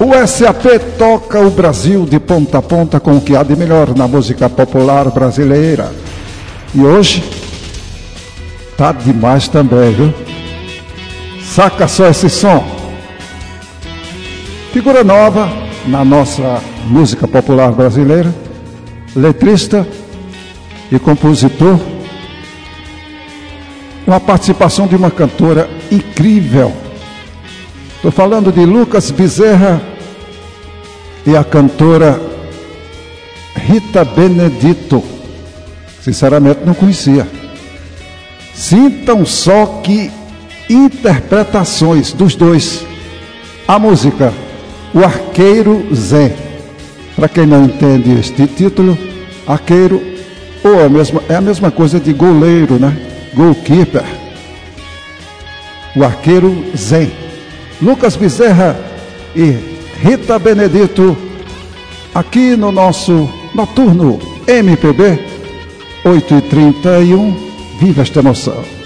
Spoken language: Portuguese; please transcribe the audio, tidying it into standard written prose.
O SAP toca o Brasil de ponta a ponta com o que há de melhor na música popular brasileira. E hoje tá demais também, viu? Saca só esse som. Figura nova na nossa música popular brasileira, letrista e compositor. Uma participação de uma cantora incrível. Estou falando de Lucas Bezerra e a cantora Rita Benedito. Sinceramente não conhecia. Sintam só que interpretações dos dois. A música O Arqueiro Zé. Para quem não entende este título, arqueiro ou é a mesma coisa de goleiro, né? Goalkeeper. O Arqueiro Zé. Lucas Bezerra e Rita Benedito, aqui no nosso Noturno MPB 8h31. Viva esta emoção.